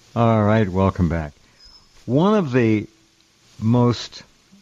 All right, welcome back. One of the most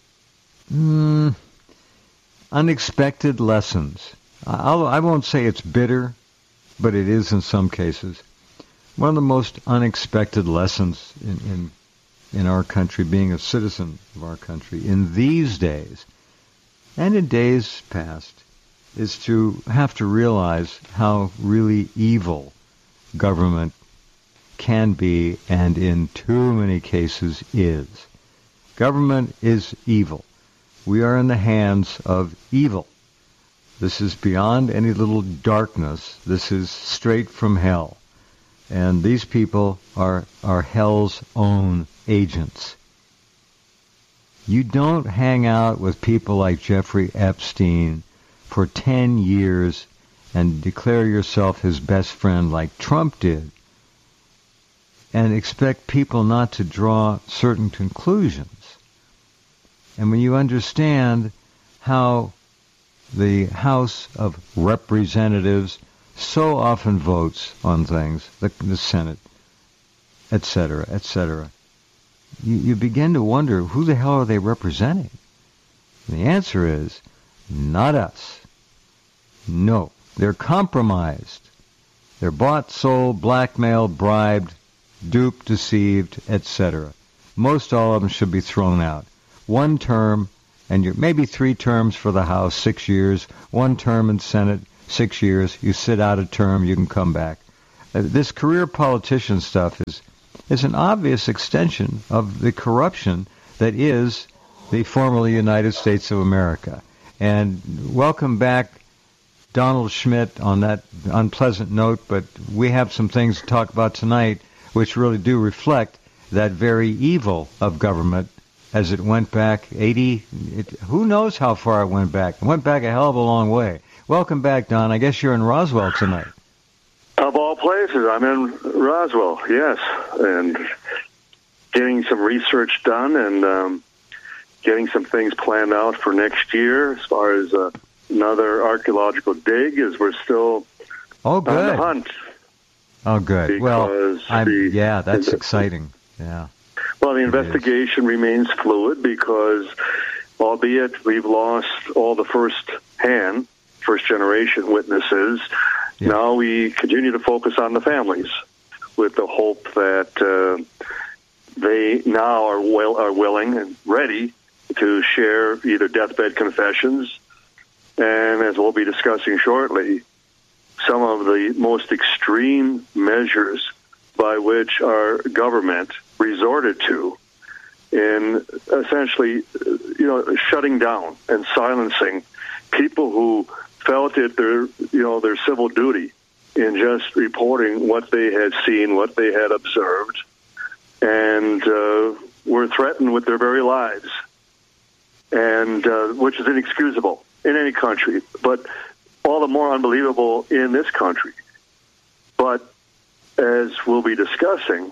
unexpected lessons, I won't say it's bitter, but it is in some cases, one of the most unexpected lessons in our country, being a citizen of our country, in these days, and in days past, is to have to realize how really evil government can be, and in too many cases is. Government is evil. We are in the hands of evil. This is beyond any little darkness. This is straight from hell. And these people are hell's own agents. You don't hang out with people like Jeffrey Epstein for 10 years and declare yourself his best friend like Trump did and expect people not to draw certain conclusions. And when you understand how the House of Representatives so often votes on things, the Senate, etc., you begin to wonder, who the hell are they representing? And the answer is, not us. No, they're compromised. They're bought, sold, blackmailed, bribed, duped, deceived, etc. Most all of them should be thrown out. One term, and maybe 3 terms for the House, 6 years. 1 term in Senate, 6 years. You sit out a term, you can come back. This career politician stuff is an obvious extension of the corruption that is the formerly United States of America. And welcome back, Donald Schmidt, on that unpleasant note, but we have some things to talk about tonight which really do reflect that very evil of government as it went back who knows how far it went back. It went back a hell of a long way. Welcome back, Don. I guess you're in Roswell tonight. Of all places, I'm in Roswell, yes, and getting some research done and getting some things planned out for next year as far as another archaeological dig, as we're still on the hunt. Oh, good. Well, that's exciting. Yeah. Well, the investigation remains fluid because, albeit we've lost all the first-generation witnesses, now we continue to focus on the families with the hope that they now are willing and ready to share either deathbed confessions and, as we'll be discussing shortly, some of the most extreme measures by which our government resorted to in essentially, shutting down and silencing people who felt it their civil duty in just reporting what they had seen, what they had observed, and were threatened with their very lives, and which is inexcusable in any country, but all the more unbelievable in this country. But as we'll be discussing,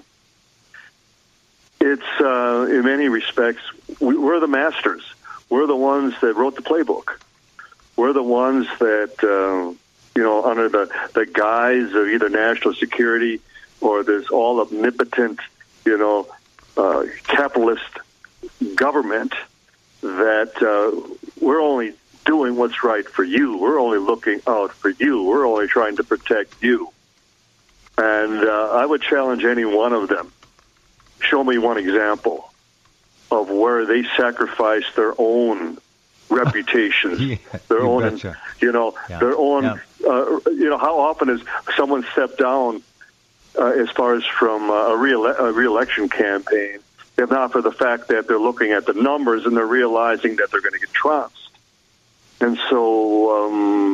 it's in many respects, we're the masters. We're the ones that wrote the playbook. We're the ones that, under the guise of either national security or this all omnipotent, capitalist government, that we're only doing what's right for you. We're only looking out for you. We're only trying to protect you. And I would challenge any one of them. Show me one example of where they sacrificed their own reputations, their own, betcha. Their own. How often has someone stepped down as far as from a re-election campaign, if not for the fact that they're looking at the numbers and they're realizing that they're going to get trounced. And so,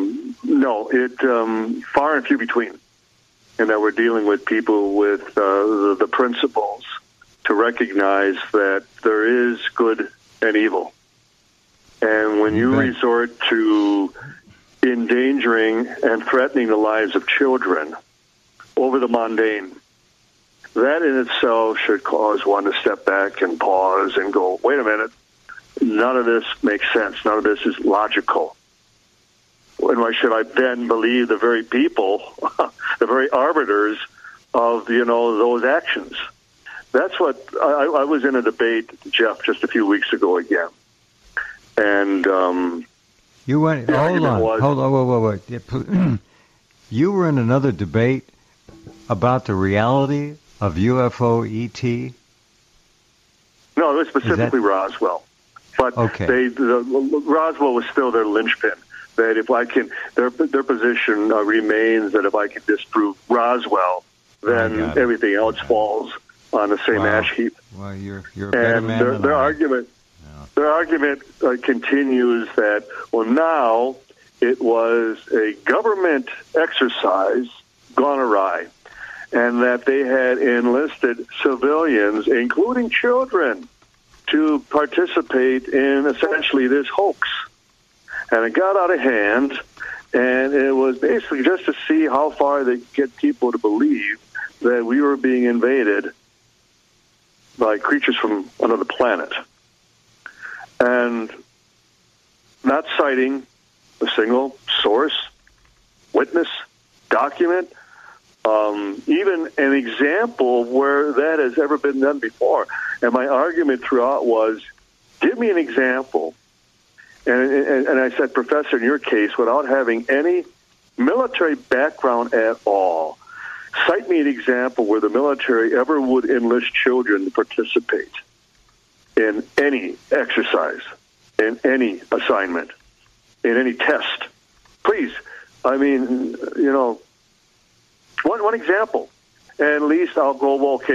far and few between, and that we're dealing with people with the principles to recognize that there is good and evil. And when you resort to endangering and threatening the lives of children over the mundane, that in itself should cause one to step back and pause and go, wait a minute, none of this makes sense. None of this is logical. And why should I then believe the very people, the very arbiters of, those actions? That's what I was in a debate, Jeff, just a few weeks ago again, and you went. Hold on, wait. You were in another debate about the reality of UFO ET. No, it was specifically Roswell, but Roswell was still their linchpin. That if I can, their position remains that if I can disprove Roswell, then everything else falls on the same ash heap. Well, you're a better man than their argument. Yeah. Their argument continues that now it was a government exercise gone awry, and that they had enlisted civilians, including children, to participate in essentially this hoax. And it got out of hand, and it was basically just to see how far they could get people to believe that we were being invaded by creatures from another planet. And not citing a single source, witness, document, even an example where that has ever been done before. And my argument throughout was, give me an example. And I said, Professor, in your case, without having any military background at all, cite me an example where the military ever would enlist children to participate in any exercise, in any assignment, in any test. Please, I mean, one example. And at least I'll go, okay,